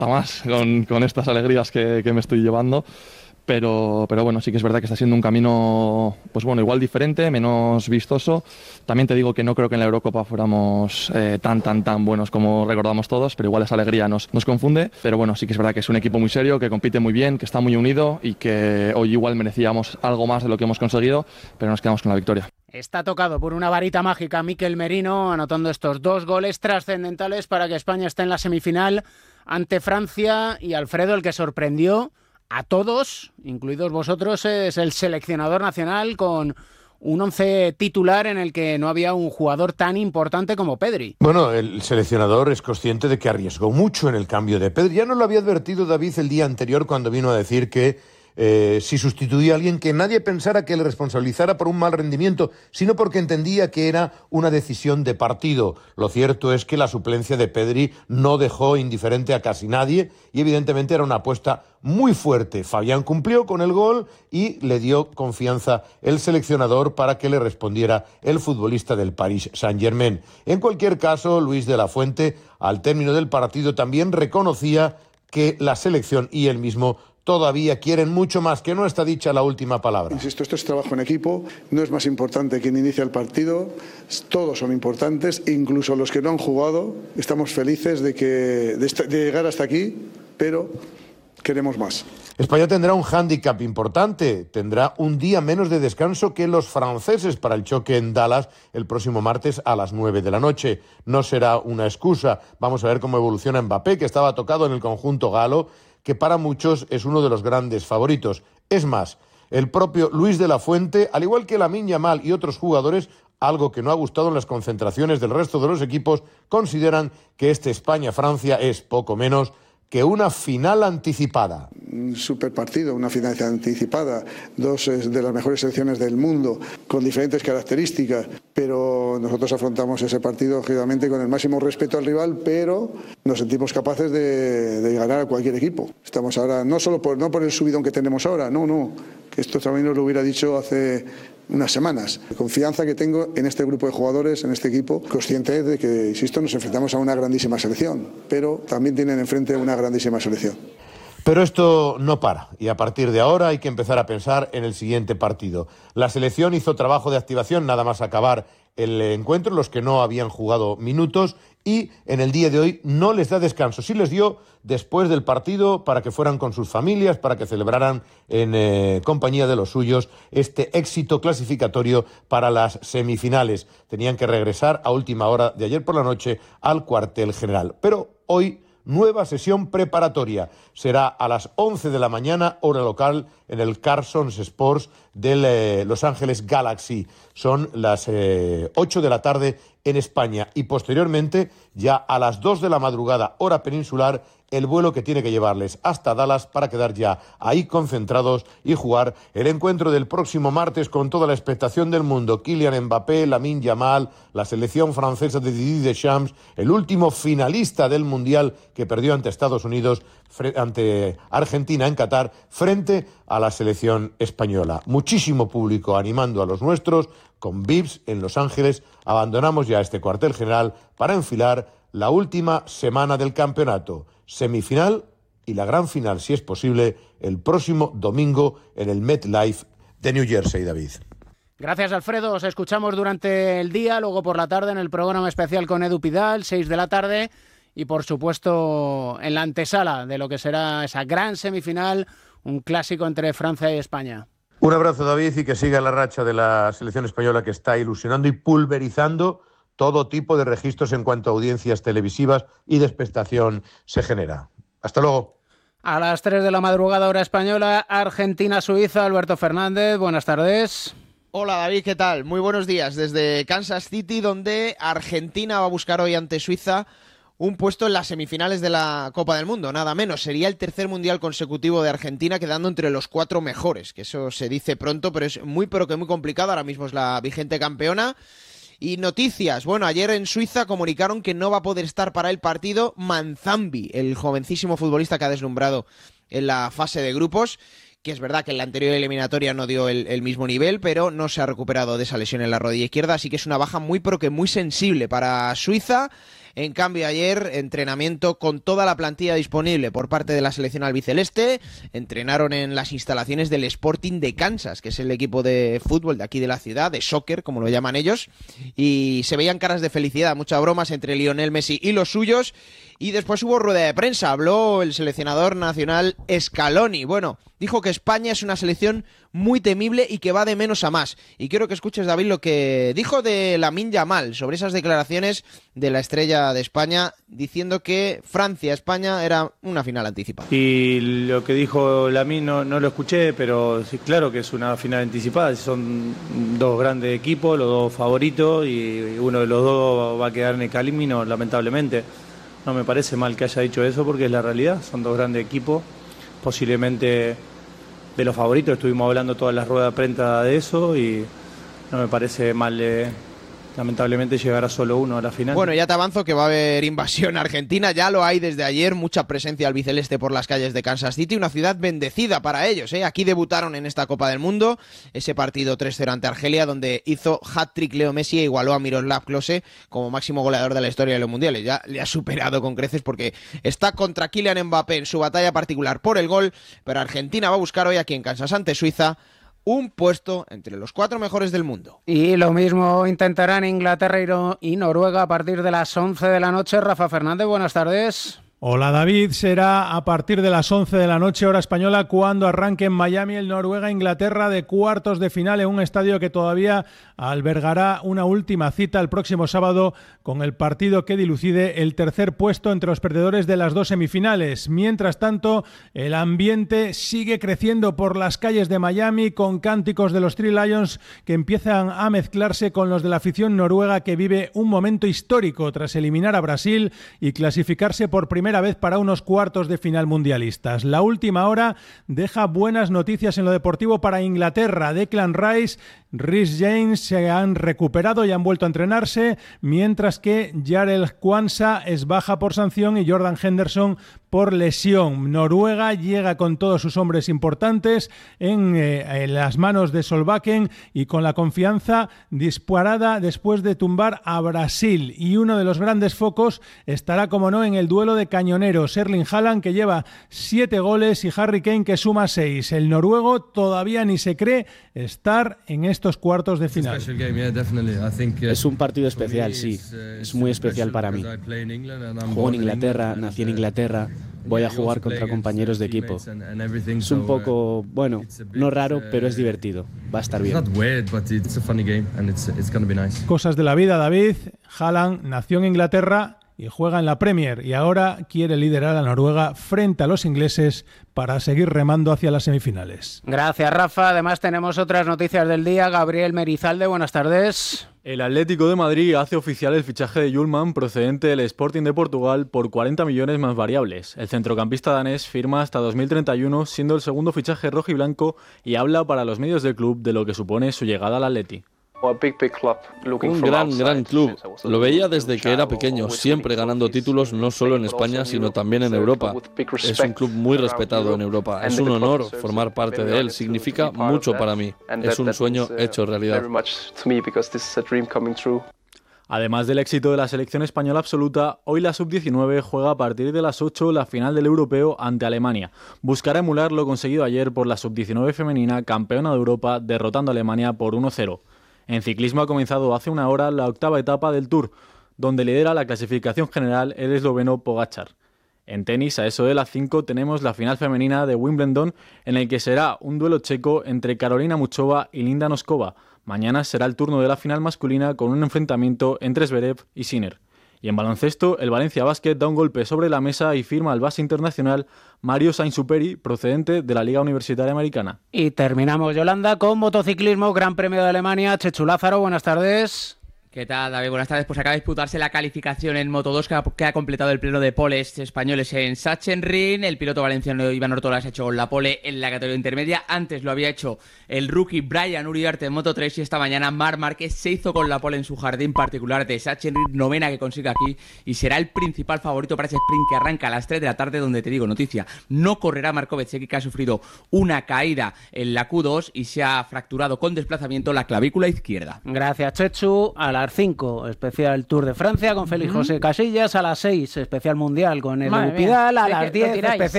más con estas alegrías que me estoy llevando. Pero bueno, sí que es verdad que está siendo un camino, pues bueno, igual diferente, menos vistoso. También te digo que no creo que en la Eurocopa fuéramos tan buenos como recordamos todos, pero igual esa alegría nos confunde. Pero bueno, sí que es verdad que es un equipo muy serio, que compite muy bien, que está muy unido y que hoy igual merecíamos algo más de lo que hemos conseguido, pero nos quedamos con la victoria. Está tocado por una varita mágica Mikel Merino, anotando estos 2 goles trascendentales para que España esté en la semifinal ante Francia. Y Alfredo, el que sorprendió a todos, incluidos vosotros, es el seleccionador nacional con un 11 titular en el que no había un jugador tan importante como Pedri. Bueno, el seleccionador es consciente de que arriesgó mucho en el cambio de Pedri. Ya nos lo había advertido David el día anterior cuando vino a decir que si sustituía a alguien, que nadie pensara que le responsabilizara por un mal rendimiento, sino porque entendía que era una decisión de partido. Lo cierto es que la suplencia de Pedri no dejó indiferente a casi nadie y evidentemente era una apuesta muy fuerte. Fabián cumplió con el gol y le dio confianza el seleccionador para que le respondiera el futbolista del Paris Saint-Germain. En cualquier caso, Luis de la Fuente, al término del partido, también reconocía que la selección y él mismo todavía quieren mucho más, que no está dicha la última palabra. Insisto, esto es trabajo en equipo, no es más importante quien inicia el partido, todos son importantes, incluso los que no han jugado. Estamos felices de llegar hasta aquí, pero queremos más. España tendrá un hándicap importante, tendrá un día menos de descanso que los franceses para el choque en Dallas el próximo martes a las 9 de la noche. No será una excusa, vamos a ver cómo evoluciona Mbappé, que estaba tocado en el conjunto galo, que para muchos es uno de los grandes favoritos. Es más, el propio Luis de la Fuente, al igual que Lamine Yamal y otros jugadores, algo que no ha gustado en las concentraciones del resto de los equipos, consideran que este España-Francia es poco menos que una final anticipada. Un super partido, una final anticipada, 2 de las mejores selecciones del mundo, con diferentes características, pero nosotros afrontamos ese partido, lógicamente, con el máximo respeto al rival, pero nos sentimos capaces de ganar a cualquier equipo. Estamos ahora, no por el subidón que tenemos ahora, no, que esto también nos lo hubiera dicho hace unas semanas. La confianza que tengo en este grupo de jugadores, en este equipo, consciente de que, insisto, nos enfrentamos a una grandísima selección, pero también tienen enfrente una grandísima selección. Pero esto no para, y a partir de ahora hay que empezar a pensar en el siguiente partido. La selección hizo trabajo de activación nada más acabar el encuentro, los que no habían jugado minutos, y en el día de hoy no les da descanso. Sí les dio después del partido para que fueran con sus familias, para que celebraran en compañía de los suyos este éxito clasificatorio para las semifinales. Tenían que regresar a última hora de ayer por la noche al cuartel general. Pero hoy, nueva sesión preparatoria. Será a las 11 de la mañana, hora local, en el Carsons Sports del Los Ángeles Galaxy. Son las 8 de la tarde en España y posteriormente, ya a las 2 de la madrugada, hora peninsular, el vuelo que tiene que llevarles hasta Dallas para quedar ya ahí concentrados y jugar el encuentro del próximo martes con toda la expectación del mundo. Kylian Mbappé, Lamine Yamal, la selección francesa de Didier Deschamps, el último finalista del Mundial que perdió ante Estados Unidos, ante Argentina en Qatar, frente a la selección española. Muchísimo público animando a los nuestros, con VIPs en Los Ángeles. Abandonamos ya este cuartel general para enfilar la última semana del campeonato. Semifinal y la gran final, si es posible, el próximo domingo en el MetLife de New Jersey, David. Gracias, Alfredo. Os escuchamos durante el día, luego por la tarde en el programa especial con Edu Pidal, 6 de la tarde, y por supuesto en la antesala de lo que será esa gran semifinal, un clásico entre Francia y España. Un abrazo, David, y que siga la racha de la selección española, que está ilusionando y pulverizando todo tipo de registros en cuanto a audiencias televisivas y de expectación se genera. Hasta luego. A las 3 de la madrugada, hora española, Argentina-Suiza. Alberto Fernández, buenas tardes. Hola David, ¿qué tal? Muy buenos días desde Kansas City, donde Argentina va a buscar hoy ante Suiza un puesto en las semifinales de la Copa del Mundo, nada menos. Sería el tercer mundial consecutivo de Argentina, quedando entre los 4 mejores, que eso se dice pronto, pero es muy complicado. Ahora mismo es la vigente campeona. Y noticias, bueno, ayer en Suiza comunicaron que no va a poder estar para el partido Manzambi, el jovencísimo futbolista que ha deslumbrado en la fase de grupos, que es verdad que en la anterior eliminatoria no dio el mismo nivel, pero no se ha recuperado de esa lesión en la rodilla izquierda, así que es una baja muy sensible para Suiza. En cambio, ayer entrenamiento con toda la plantilla disponible por parte de la selección albiceleste. Entrenaron en las instalaciones del Sporting de Kansas, que es el equipo de fútbol de aquí de la ciudad, de soccer, como lo llaman ellos, y se veían caras de felicidad, muchas bromas entre Lionel Messi y los suyos. Y después hubo rueda de prensa, habló el seleccionador nacional Scaloni. Bueno, dijo que España es una selección muy temible y que va de menos a más. Y quiero que escuches, David, lo que dijo de Lamine Yamal sobre esas declaraciones de la estrella de España, diciendo que Francia-España era una final anticipada. Y lo que dijo Lamine no lo escuché, pero sí, claro que es una final anticipada. Son dos grandes equipos, los dos favoritos, y uno de los dos va a quedar en el camino, lamentablemente. No me parece mal que haya dicho eso porque es la realidad, son dos grandes equipos, posiblemente de los favoritos, estuvimos hablando todas las ruedas de prensa de eso y no me parece mal lamentablemente llegará solo uno a la final. Bueno, ya te avanzo que va a haber invasión argentina, ya lo hay desde ayer, mucha presencia albiceleste por las calles de Kansas City, una ciudad bendecida para ellos, ¿eh? Aquí debutaron en esta Copa del Mundo, ese partido 3-0 ante Argelia, donde hizo hat-trick Leo Messi e igualó a Miroslav Klose como máximo goleador de la historia de los mundiales. Ya le ha superado con creces porque está contra Kylian Mbappé en su batalla particular por el gol, pero Argentina va a buscar hoy aquí en Kansas ante Suiza un puesto entre los 4 mejores del mundo. Y lo mismo intentarán Inglaterra y Noruega a partir de las 11 de la noche. Rafa Fernández, buenas tardes. Hola David, será a partir de las 11 de la noche hora española cuando arranque en Miami el Noruega-Inglaterra de cuartos de final en un estadio que todavía albergará una última cita el próximo sábado con el partido que dilucide el tercer puesto entre los perdedores de las dos semifinales. Mientras tanto, el ambiente sigue creciendo por las calles de Miami con cánticos de los Three Lions que empiezan a mezclarse con los de la afición noruega que vive un momento histórico tras eliminar a Brasil y clasificarse por primera vez para unos cuartos de final mundialistas. La última hora deja buenas noticias en lo deportivo para Inglaterra. Declan Rice, Reece James se han recuperado y han vuelto a entrenarse, mientras que Jarell Quansah es baja por sanción y Jordan Henderson por lesión. Noruega llega con todos sus hombres importantes en las manos de Solbakken y con la confianza disparada después de tumbar a Brasil. Y uno de los grandes focos estará, como no, en el duelo de cañoneros. Erling Haaland, que lleva 7 goles, y Harry Kane, que suma 6. El noruego todavía ni se cree estar en estos cuartos de final. Es un partido especial, sí. Es muy especial para mí. Juego en Inglaterra, nací en Inglaterra. Voy a jugar contra compañeros de equipo. Es un poco, bueno, no raro, pero es divertido. Va a estar bien. Cosas de la vida, David. Haaland nació en Inglaterra y juega en la Premier y ahora quiere liderar a Noruega frente a los ingleses para seguir remando hacia las semifinales. Gracias, Rafa. Además tenemos otras noticias del día. Gabriel Merizalde, buenas tardes. El Atlético de Madrid hace oficial el fichaje de Yulman procedente del Sporting de Portugal por 40 millones más variables. El centrocampista danés firma hasta 2031, siendo el segundo fichaje rojiblanco, y habla para los medios del club de lo que supone su llegada al Atleti. Un gran club. Lo veía desde que era pequeño, siempre ganando títulos no solo en España, sino también en Europa. Es un club muy respetado en Europa. Es un honor formar parte de él. Significa mucho para mí. Es un sueño hecho realidad. Además del éxito de la selección española absoluta, hoy la Sub-19 juega a partir de las 8 la final del Europeo ante Alemania. Buscará emular lo conseguido ayer por la Sub-19 femenina, campeona de Europa, derrotando a Alemania por 1-0. En ciclismo ha comenzado hace una hora la octava etapa del Tour, donde lidera la clasificación general el esloveno Pogačar. En tenis, a eso de las 5, tenemos la final femenina de Wimbledon, en el que será un duelo checo entre Karolina Muchova y Linda Noskova. Mañana será el turno de la final masculina con un enfrentamiento entre Zverev y Sinner. Y en baloncesto, el Valencia Basket da un golpe sobre la mesa y firma al base internacional Mario Sainz-Superi, procedente de la Liga Universitaria Americana. Y terminamos, Yolanda, con motociclismo, Gran Premio de Alemania. Chechu Lázaro, buenas tardes. ¿Qué tal, David? Buenas tardes. Pues acaba de disputarse la calificación en Moto2 que ha completado el pleno de poles españoles en Sachsenring. El piloto valenciano Iván Ortolas ha hecho la pole en la categoría intermedia. Antes lo había hecho el rookie Brian Uriarte en Moto3 y esta mañana Marc Márquez se hizo con la pole en su jardín particular de Sachsenring, novena que consigue aquí, y será el principal favorito para ese sprint que arranca a las 3 de la tarde, donde te digo, noticia, no correrá Marco Bezzecchi, que ha sufrido una caída en la Q2 y se ha fracturado con desplazamiento la clavícula izquierda. Gracias, Chechu. A las 5, especial Tour de Francia con Félix José Casillas. A las 6, especial mundial con Edu Pidal. A las 10, especial